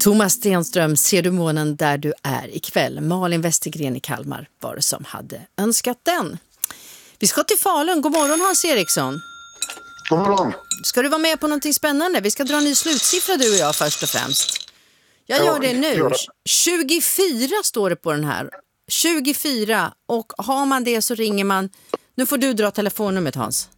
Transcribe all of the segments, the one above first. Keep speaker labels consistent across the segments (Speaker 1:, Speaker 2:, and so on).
Speaker 1: Thomas Stenström, ser du månen där du är ikväll? Malin Westergren i Kalmar var det som hade önskat den. Vi ska till Falun. God morgon Hans Eriksson.
Speaker 2: God morgon.
Speaker 1: Ska du vara med på någonting spännande? Vi ska dra en ny slutsiffra du och jag först och främst. Jag gör det nu. 24 står det på den här. 24, och har man det så ringer man. Nu får du dra telefonnumret Hans.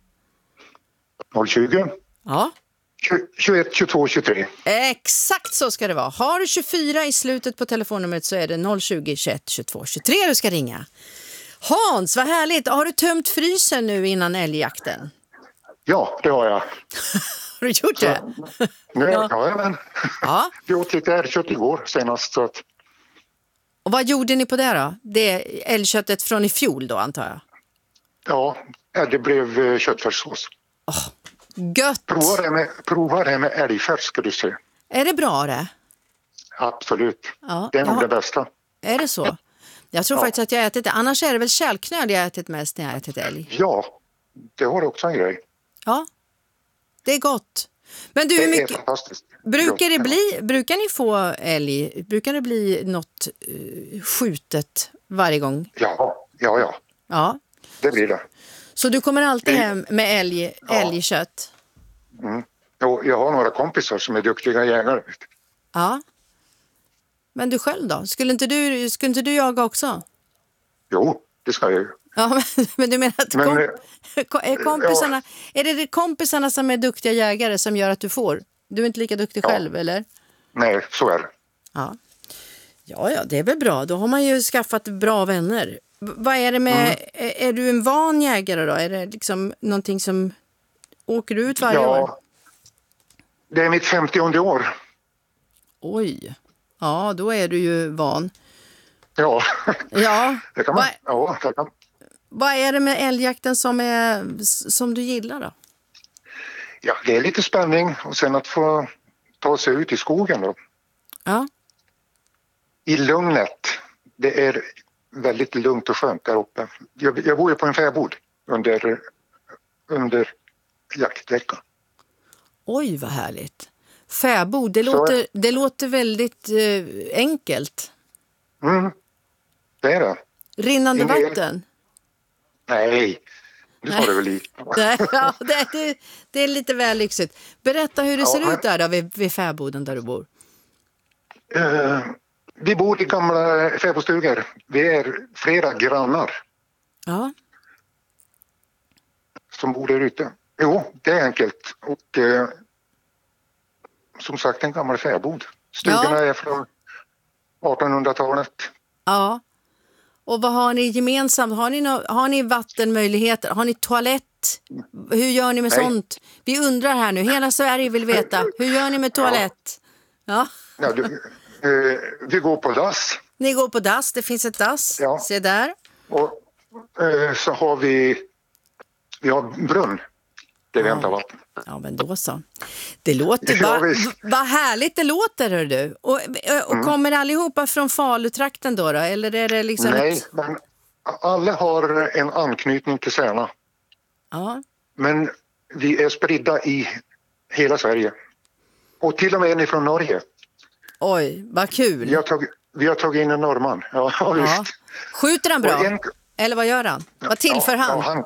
Speaker 2: 020.
Speaker 1: Ja.
Speaker 2: 21 22 23.
Speaker 1: Exakt så ska det vara. Har du 24 i slutet på telefonnumret så är det 020 21 22 23 du ska ringa. Hans, vad härligt. Har du tömt frysen nu innan älgjakten?
Speaker 2: Ja, det har jag.
Speaker 1: Har du gjort det?
Speaker 2: Ja, men.
Speaker 1: Ja.
Speaker 2: Vi åt lite älgkött igår senast. Så att...
Speaker 1: Och vad gjorde ni på det då? Det är älgköttet från i fjol då antar jag?
Speaker 2: Ja, det blev köttfärssås.
Speaker 1: Gött!
Speaker 2: Prova det med älgfärs ska du se.
Speaker 1: Är det bra det?
Speaker 2: Absolut.
Speaker 1: Ja,
Speaker 2: det är nog det bästa.
Speaker 1: Är det så? Jag tror faktiskt att jag ätit det. Annars är det väl kärlknöd jag ätit mest när jag ätit älg.
Speaker 2: Ja, det har också en grej.
Speaker 1: Ja, det är gott. Men du,
Speaker 2: det
Speaker 1: hur mycket...
Speaker 2: är fantastiskt.
Speaker 1: Brukar ni få älg? Brukar det bli något skjutet varje gång?
Speaker 2: Ja. Det blir det.
Speaker 1: Så du kommer alltid hem med älgkött?
Speaker 2: Mm. Jag har några kompisar som är duktiga jägare.
Speaker 1: Ja. Men du själv då? Skulle inte du jaga också?
Speaker 2: Jo, det ska jag ju.
Speaker 1: Ja, men du menar att kompisarna, är det kompisarna som är duktiga jägare som gör att du får? Du är inte lika duktig själv, eller?
Speaker 2: Nej, så är det.
Speaker 1: Ja, det är väl bra. Då har man ju skaffat bra vänner. Vad är det med, är du en van jägare då? Är det liksom någonting som åker ut varje år?
Speaker 2: Det är mitt 50:e år.
Speaker 1: Oj, ja då är du ju van.
Speaker 2: Ja,
Speaker 1: det kan man. Vad är det med älgjakten som du gillar då?
Speaker 2: Ja, det är lite spänning och sen att få ta sig ut i skogen då.
Speaker 1: Ja.
Speaker 2: I lugnet. Det är väldigt lugnt och skönt där uppe. Jag bor ju på en fäbod under jaktveckan.
Speaker 1: Oj, vad härligt. Fäbod, det låter väldigt enkelt.
Speaker 2: Det är det.
Speaker 1: Rinnande vatten?
Speaker 2: Nej, nu tar det väl i.
Speaker 1: Ja, det är lite väl lyxigt. Berätta hur det ser ut där då, vid fäboden där du bor.
Speaker 2: Vi bor i gamla fäbodstugor. Vi är flera grannar.
Speaker 1: Ja.
Speaker 2: Som bor där ute. Jo, det är enkelt. Och som sagt en gammal fäbod. Stugorna är från 1800-talet.
Speaker 1: Ja. Och vad har ni gemensamt? Har ni vattenmöjligheter? Har ni toalett? Hur gör ni med sånt? Vi undrar här nu. Hela Sverige vill veta. Hur gör ni med toalett? Ja.
Speaker 2: Vi går på dass.
Speaker 1: Ni går på dass. Det finns ett dass. Ja. Se där.
Speaker 2: Och så har vi har brunn. Det vi hämtar vatten.
Speaker 1: Ja, men då så. Det låter... Vad härligt det låter, hör du. Och kommer allihopa från Falutrakten då? Eller är det liksom...
Speaker 2: Nej, men alla har en anknytning till Särna.
Speaker 1: Ja.
Speaker 2: Men vi är spridda i hela Sverige. Och till och med en från Norge.
Speaker 1: Oj, vad kul.
Speaker 2: Vi har tagit in en norrman. Ja, visst.
Speaker 1: Skjuter han bra? Eller vad gör han? Vad tillför han?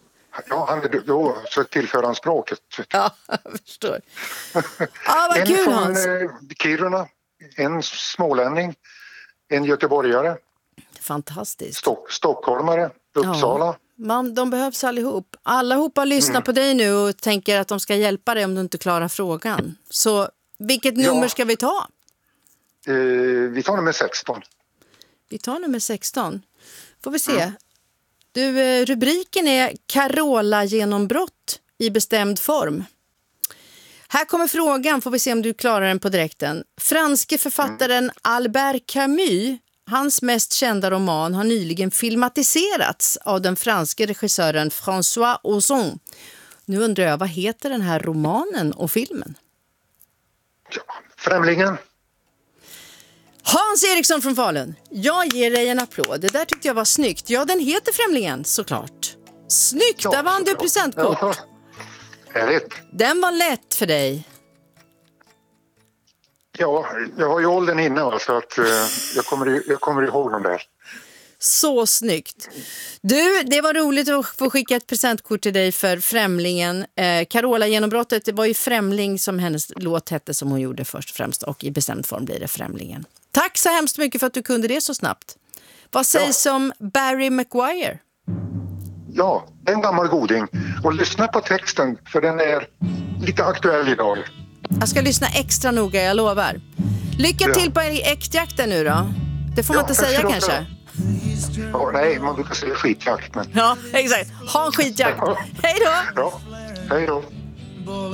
Speaker 1: Så tillför han språket. Ja, jag förstår. Vad kul, Hans.
Speaker 2: En från Kiruna, en smålänning, en göteborgare.
Speaker 1: Fantastiskt.
Speaker 2: Stockholmare, Uppsala.
Speaker 1: De behövs allihop. Allihopa lyssnar på dig nu och tänker att de ska hjälpa dig om du inte klarar frågan. Så vilket nummer ska vi ta?
Speaker 2: Vi tar nummer 16.
Speaker 1: Vi tar nummer 16. Får vi se. Du, rubriken är Carola-genombrott i bestämd form. Här kommer frågan, får vi se om du klarar den på direkten. Franske författaren Albert Camus, hans mest kända roman har nyligen filmatiserats av den franske regissören François Ozon. Nu undrar jag, vad heter den här romanen och filmen?
Speaker 2: Främlingen.
Speaker 1: Hans Eriksson från Falun, jag ger dig en applåd. Det där tyckte jag var snyggt. Ja, den heter Främlingen, såklart. Snyggt, där vann du presentkort.
Speaker 2: Härligt.
Speaker 1: Den var lätt för dig.
Speaker 2: Ja, jag har ju åldern inne så att jag kommer ihåg dem där.
Speaker 1: Så snyggt. Du, det var roligt att få skicka ett presentkort till dig för Främlingen. Carola genombrottet, det var ju Främling som hennes låt hette som hon gjorde först och främst. Och i bestämd form blir det Främlingen. Tack så hemskt mycket för att du kunde det så snabbt. Vad sägs om Barry McGuire?
Speaker 2: Ja, en gammal goding. Och lyssna på texten för den är lite aktuell idag.
Speaker 1: Jag ska lyssna extra noga, jag lovar. Lycka till på äktjakten nu då. Det får man inte säga kanske.
Speaker 2: Ja, nej, man brukar säga skitjakt. Men...
Speaker 1: Ja, exakt. Ha en skitjakt. Hej då!
Speaker 2: Ja, hej då.